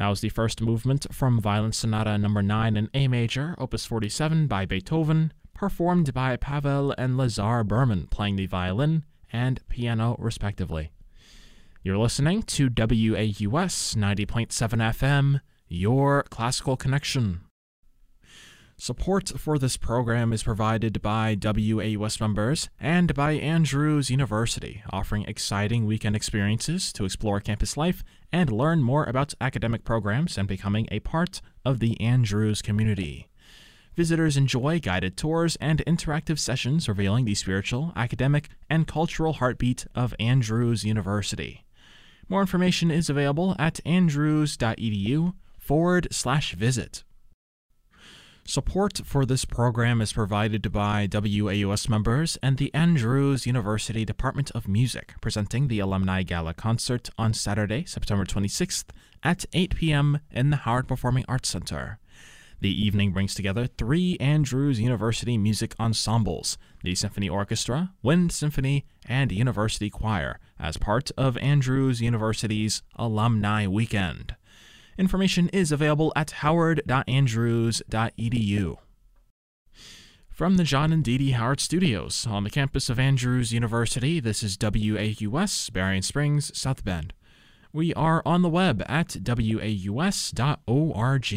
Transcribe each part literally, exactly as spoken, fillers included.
Now is the first movement from Violin Sonata number nine in A major, opus forty-seven by Beethoven, performed by Pavel and Lazar Berman playing the violin and piano respectively. You're listening to W A U S ninety point seven F M, your classical connection. Support for this program is provided by W A U S members and by Andrews University, offering exciting weekend experiences to explore campus life and learn more about academic programs and becoming a part of the Andrews community. Visitors enjoy guided tours and interactive sessions revealing the spiritual, academic, and cultural heartbeat of Andrews University. More information is available at andrews.edu forward slash visit. Support for this program is provided by W A U S members and the Andrews University Department of Music, presenting the Alumni Gala Concert on Saturday, September twenty-sixth at eight p.m. in the Howard Performing Arts Center. The evening brings together three Andrews University music ensembles, the Symphony Orchestra, Wind Symphony, and University Choir, as part of Andrews University's Alumni Weekend. Information is available at howard dot andrews dot e d u. From the John and Dee Dee Howard Studios on the campus of Andrews University, this is W A U S, Berrien Springs, South Bend. We are on the web at w a u s dot org.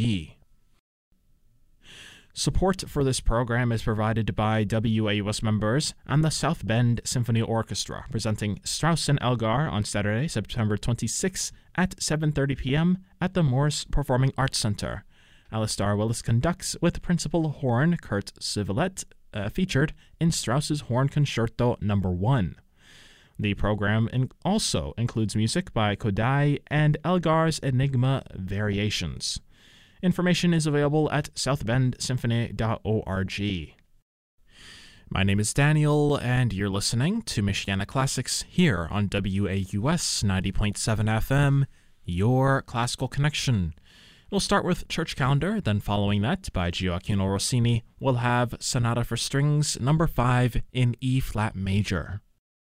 Support for this program is provided by W A U S members and the South Bend Symphony Orchestra, presenting Strauss and Elgar on Saturday, September twenty-sixth at seven thirty p.m. at the Morris Performing Arts Center. Alistair Willis conducts with principal horn Kurt Civilet, uh, featured in Strauss's Horn Concerto number one. The program in- also includes music by Kodály and Elgar's Enigma Variations. Information is available at south bend symphony dot org. My name is Daniel, and you're listening to Michiana Classics here on W A U S ninety point seven F M, your classical connection. We'll start with Church Calendar, then following that, by Gioacchino Rossini, we'll have Sonata for Strings number five in E-flat major.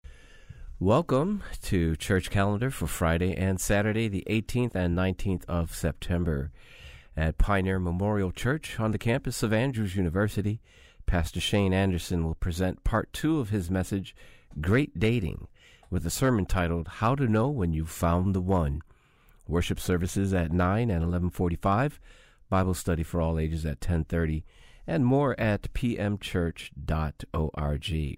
Welcome to Church Calendar for Friday and Saturday, the eighteenth and nineteenth of September. At Pioneer Memorial Church on the campus of Andrews University, Pastor Shane Anderson will present part two of his message, Great Dating, with a sermon titled, How to Know When You've Found the One. Worship services at nine and eleven forty-five, Bible study for all ages at ten thirty, and more at p m church dot org.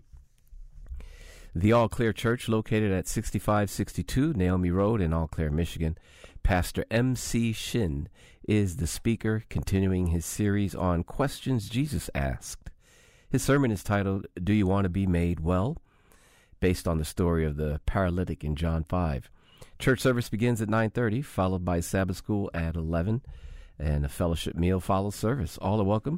The All Clear Church, located at sixty-five sixty-two Naomi Road in All Clear, Michigan, Pastor M C Shin is the speaker, continuing his series on questions Jesus asked. His sermon is titled, Do You Want to Be Made Well?, based on the story of the paralytic in John five. Church service begins at nine thirty, followed by Sabbath school at eleven, and a fellowship meal follows service. All are welcome.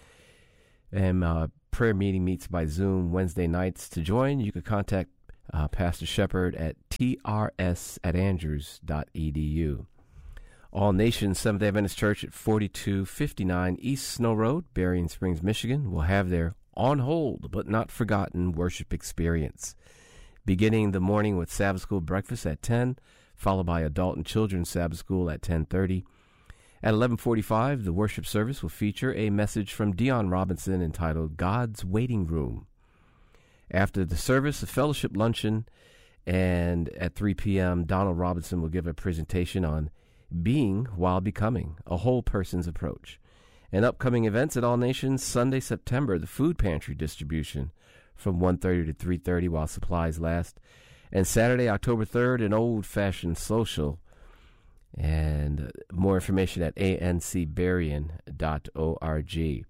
And uh, prayer meeting meets by Zoom Wednesday nights. To join, you can contact uh, Pastor Shepard at t r s at andrews dot e d u. All Nations Seventh-day Adventist Church at forty-two fifty-nine East Snow Road, Berrien Springs, Michigan, will have their On Hold But Not Forgotten worship experience, beginning the morning with Sabbath school breakfast at ten, followed by adult and children's Sabbath school at ten thirty. At eleven forty-five, the worship service will feature a message from Dion Robinson entitled God's Waiting Room. After the service, a fellowship luncheon, and at three p.m., Donald Robinson will give a presentation on Being While Becoming, a whole person's approach. And upcoming events at All Nations, Sunday, September, the food pantry distribution from one thirty to three thirty while supplies last. And Saturday, October third, an old-fashioned social. And more information at a n c berrien dot org.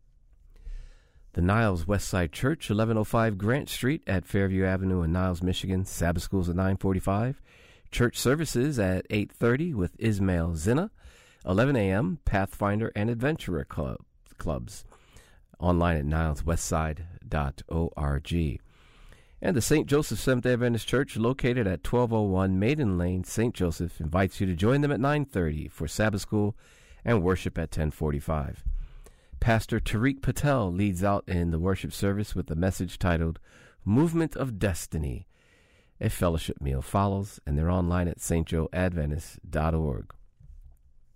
The Niles Westside Church, eleven oh five Grant Street at Fairview Avenue in Niles, Michigan. Sabbath schools at nine forty-five. Church services at eight thirty with Ismail Zina. eleven a.m. Pathfinder and Adventurer Club, Clubs. Online at niles westside dot org. And the Saint Joseph Seventh-day Adventist Church, located at twelve oh one Maiden Lane, Saint Joseph, invites you to join them at nine thirty for Sabbath school and worship at ten forty-five. Pastor Tariq Patel leads out in the worship service with a message titled Movement of Destiny. A fellowship meal follows, and they're online at s t joe adventist dot org.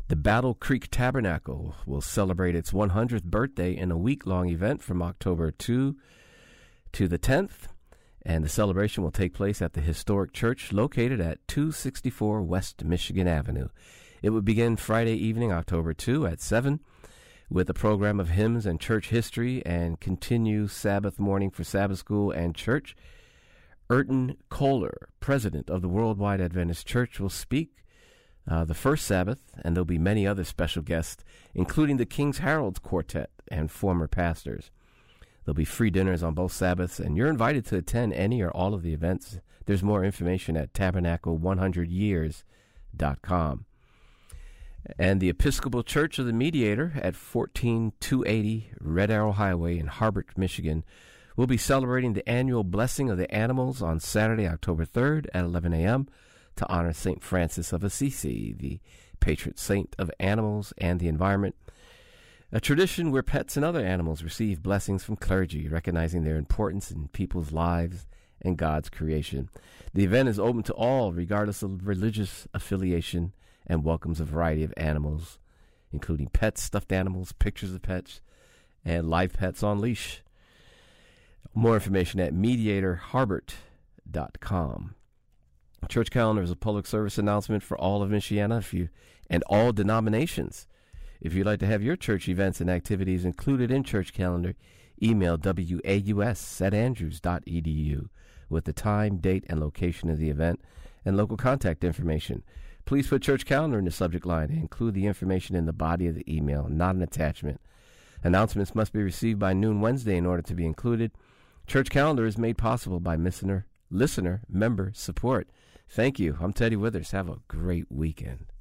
The Battle Creek Tabernacle will celebrate its one hundredth birthday in a week-long event from October second to the tenth, and the celebration will take place at the historic church located at two sixty-four West Michigan Avenue. It will begin Friday evening, October second at seven, with a program of hymns and church history, and continue Sabbath morning for Sabbath school and church. Urton Kohler, president of the Worldwide Adventist Church, will speak uh, the first Sabbath, and there'll be many other special guests, including the King's Herald Quartet and former pastors. There'll be free dinners on both Sabbaths, and you're invited to attend any or all of the events. There's more information at tabernacle one hundred years dot com. And the Episcopal Church of the Mediator at fourteen two eighty Red Arrow Highway in Harbert, Michigan, will be celebrating the annual Blessing of the Animals on Saturday, October third at eleven a.m. to honor Saint Francis of Assisi, the patron saint of animals and the environment. A tradition where pets and other animals receive blessings from clergy, recognizing their importance in people's lives and God's creation. The event is open to all, regardless of religious affiliation, and welcomes a variety of animals, including pets, stuffed animals, pictures of pets, and live pets on leash. More information at mediator harbert dot com. Church Calendar is a public service announcement for all of Michiana if you, and all denominations. If you'd like to have your church events and activities included in Church Calendar, email w a u s at andrews dot e d u with the time, date, and location of the event and local contact information. Please put Church Calendar in the subject line and include the information in the body of the email, not an attachment. Announcements must be received by noon Wednesday in order to be included. Church Calendar is made possible by listener, listener member support. Thank you. I'm Teddy Withers. Have a great weekend.